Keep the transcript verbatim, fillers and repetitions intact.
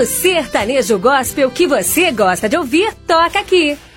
O sertanejo gospel que você gosta de ouvir toca aqui.